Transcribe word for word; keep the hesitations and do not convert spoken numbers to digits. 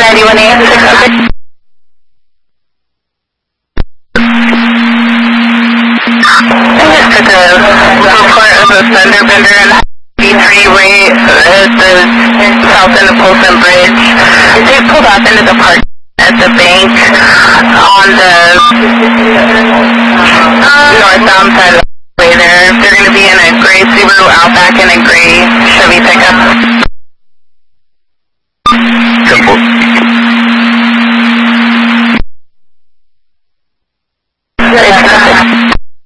ninety-one eight six six. I just took a report of a fender bender in B three right at the south end of Polson Bridge. They pulled off into the park at the bank on the northbound side of the way there. They're going to be in a gray Subaru Outback and a gray Chevy pickup.